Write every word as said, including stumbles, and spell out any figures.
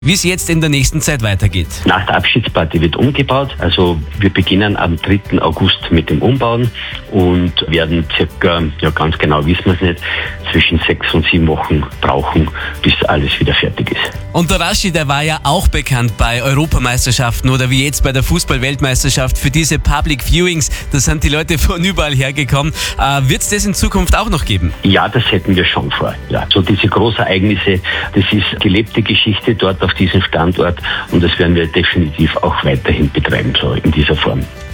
wie es jetzt in der nächsten Zeit weitergeht. Nach der Abschiedsparty wird umgebaut. Also wir beginnen am dritten August mit dem Umbauen und werden circa, ja ganz genau wissen wir es nicht, zwischen sechs und sieben Wochen brauchen, bis alles wieder fertig ist. Und der Raschi, der war ja auch bekannt bei Europameisterschaften oder wie jetzt bei der Fußball-Weltmeisterschaft für diese Public Viewings. Da sind die Leute von überall hergekommen. Äh, wird es das in Zukunft auch noch geben? Ja, das hätten wir schon vor. Ja. So diese Großereignisse, das ist gelebte Geschichte dort auf diesem Standort und das werden wir definitiv auch weiterhin betreiben, so in dieser Form.